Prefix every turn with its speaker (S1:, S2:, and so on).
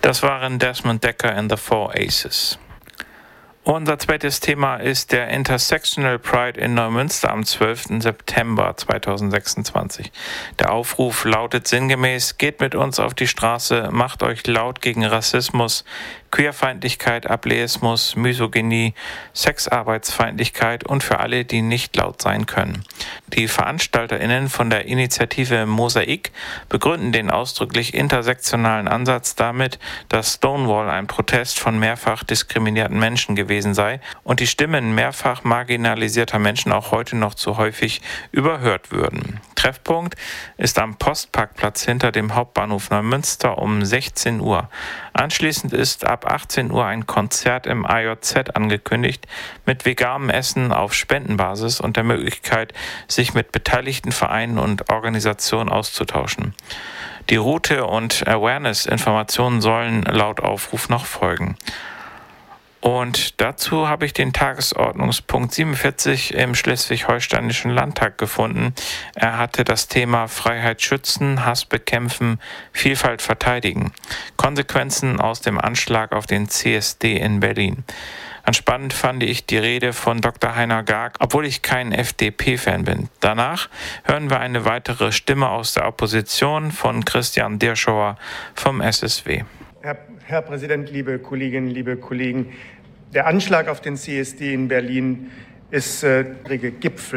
S1: Das waren Desmond Dekker and the Four Aces. Unser zweites Thema ist der Intersectional Pride in Neumünster am 12. September 2026. Der Aufruf lautet sinngemäß: Geht mit uns auf die Straße, macht euch laut gegen Rassismus, Queerfeindlichkeit, Ableismus, Misogynie, Sexarbeitsfeindlichkeit und für alle, die nicht laut sein können. Die VeranstalterInnen von der Initiative Mosaik begründen den ausdrücklich intersektionalen Ansatz damit, dass Stonewall ein Protest von mehrfach diskriminierten Menschen gewesen sei und die Stimmen mehrfach marginalisierter Menschen auch heute noch zu häufig überhört würden. Treffpunkt ist am Postparkplatz hinter dem Hauptbahnhof Neumünster um 16 Uhr. Anschließend ist ab 18 Uhr ein Konzert im AJZ angekündigt mit veganem Essen auf Spendenbasis und der Möglichkeit, sich mit beteiligten Vereinen und Organisationen auszutauschen. Die Route und Awareness-Informationen sollen laut Aufruf noch folgen. Und dazu habe ich den Tagesordnungspunkt 47 im Schleswig-Holsteinischen Landtag gefunden. Er hatte das Thema Freiheit schützen, Hass bekämpfen, Vielfalt verteidigen. Konsequenzen aus dem Anschlag auf den CSD in Berlin. Spannend fand ich die Rede von Dr. Heiner Garg, obwohl ich kein FDP-Fan bin. Danach hören wir eine weitere Stimme aus der Opposition von Christian Dirschauer vom SSW.
S2: Herr Präsident, liebe Kolleginnen, liebe Kollegen, der Anschlag auf den CSD in Berlin ist Gipfel